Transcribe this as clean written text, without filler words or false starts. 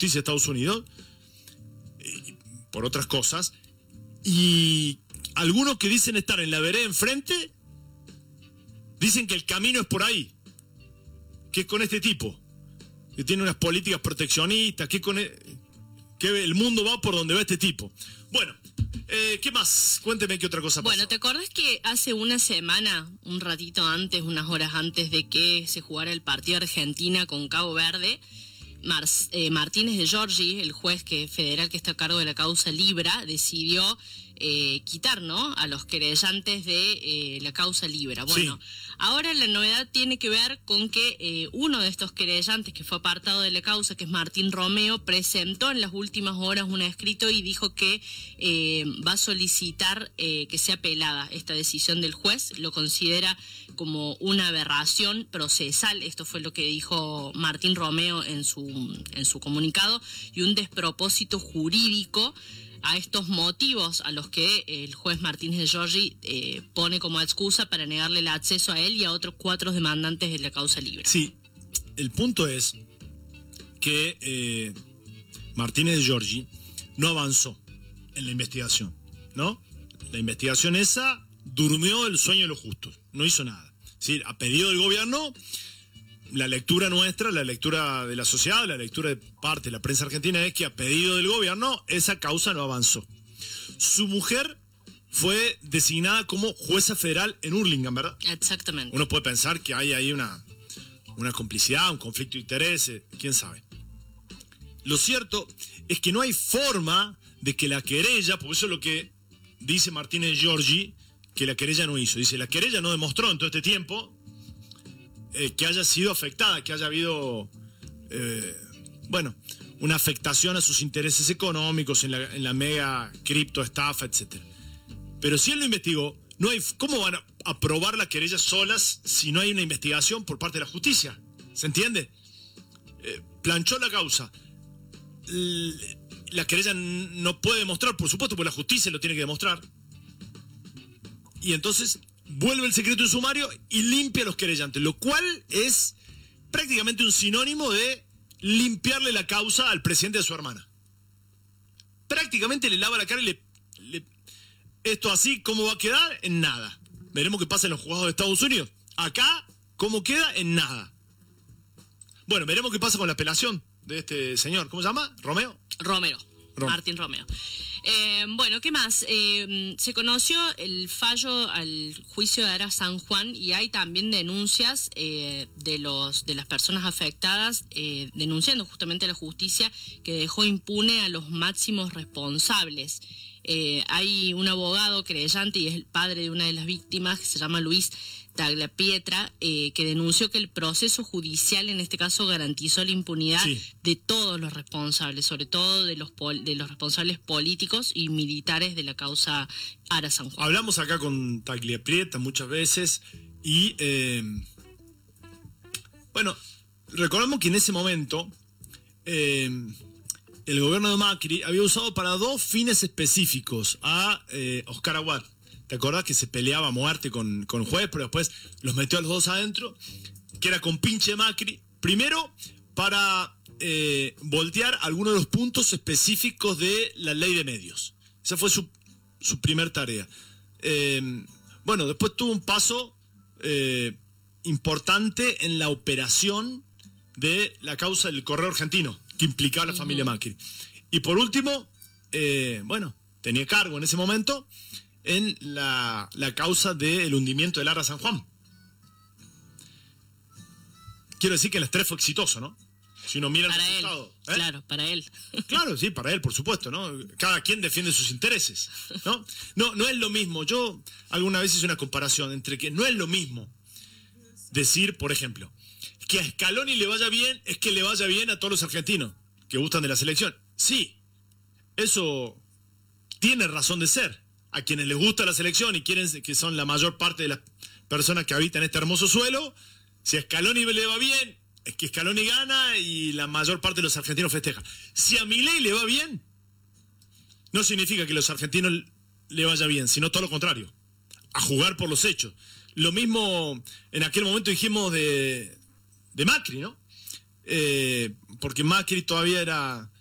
justicia de Estados Unidos, por otras cosas, y algunos que dicen estar en la vereda enfrente, dicen que el camino es por ahí, que es con este tipo, que tiene unas políticas proteccionistas, que el mundo va por donde va este tipo. Bueno, ¿qué más? Cuénteme qué otra cosa pasó. Bueno, ¿te acordás que hace una semana, un ratito antes, unas horas antes de que se jugara el partido Argentina con Cabo Verde, Martínez de Giorgi, el juez federal que está a cargo de la causa Libra, decidió quitar, ¿no?, a los querellantes de la causa Libra. Bueno, sí. Ahora la novedad tiene que ver con que uno de estos querellantes que fue apartado de la causa, que es Martín Romeo, presentó en las últimas horas un escrito y dijo que va a solicitar que sea apelada esta decisión del juez. Lo considera como una aberración procesal, esto fue lo que dijo Martín Romeo en su comunicado, y un despropósito jurídico a estos motivos a los que el juez Martínez de Giorgi pone como excusa para negarle el acceso a él y a otros 4 demandantes de la causa Libra. Sí, el punto es que Martínez de Giorgi no avanzó en la investigación, ¿no? La investigación esa durmió el sueño de los justos, no hizo nada. Es decir, a pedido del gobierno, la lectura nuestra, la lectura de la sociedad, la lectura de parte de la prensa argentina es que a pedido del gobierno esa causa no avanzó. Su mujer fue designada como jueza federal en Hurlingham, ¿verdad? Exactamente. Uno puede pensar que hay ahí una complicidad, un conflicto de intereses, quién sabe. Lo cierto es que no hay forma de que la querella, porque eso es lo que dice Martínez de Giorgi, que la querella no hizo. Dice, la querella no demostró en todo este tiempo que haya sido afectada, que haya habido, una afectación a sus intereses económicos en la mega criptoestafa, etc. Pero si él lo investigó, no hay, ¿cómo van a probar la querella solas si no hay una investigación por parte de la justicia? ¿Se entiende? Planchó la causa. La querella no puede demostrar, por supuesto, porque la justicia lo tiene que demostrar. Y entonces vuelve el secreto de sumario y limpia a los querellantes, lo cual es prácticamente un sinónimo de limpiarle la causa al presidente de su hermana. Prácticamente le lava la cara y esto así, ¿cómo va a quedar? En nada. Veremos qué pasa en los juzgados de Estados Unidos. Acá, ¿cómo queda? En nada. Bueno, veremos qué pasa con la apelación de este señor. ¿Cómo se llama? ¿Romeo? Romero. Martín Romeo. Bueno, ¿qué más? Se conoció el fallo al juicio de Ara San Juan y hay también denuncias de las personas afectadas denunciando justamente a la justicia que dejó impune a los máximos responsables. Hay un abogado querellante y es el padre de una de las víctimas que se llama Luis Tagliapietra, que denunció que el proceso judicial en este caso garantizó la impunidad de todos los responsables, sobre todo de los responsables políticos y militares de la causa Ara San Juan. Hablamos acá con Tagliapietra muchas veces y recordamos que en ese momento el gobierno de Macri había usado para 2 fines específicos a Oscar Aguad. ¿Te acordás que se peleaba a muerte con el juez, pero después los metió a los 2 adentro? Que era con pinche Macri. Primero, para voltear algunos de los puntos específicos de la ley de medios. Esa fue su primer tarea. Después tuvo un paso importante en la operación de la causa del correo argentino, que implicaba a la familia Macri. Y por último, tenía cargo en ese momento en la causa del hundimiento del Ara San Juan. Quiero decir que el estrés fue exitoso, ¿no? Si uno mira el resultado. Claro, para él. Claro, sí, para él, por supuesto, ¿no? Cada quien defiende sus intereses, ¿no? No es lo mismo. Yo alguna vez hice una comparación entre que no es lo mismo decir, por ejemplo, que a Scaloni le vaya bien es que le vaya bien a todos los argentinos que gustan de la selección. Sí, eso tiene razón de ser. A quienes les gusta la selección y quieren que son la mayor parte de las personas que habitan este hermoso suelo, si a Scaloni le va bien, es que Scaloni gana y la mayor parte de los argentinos festejan. Si a Milei le va bien, no significa que a los argentinos le vaya bien, sino todo lo contrario, a jugar por los hechos. Lo mismo en aquel momento dijimos de Macri, ¿no? porque Macri todavía era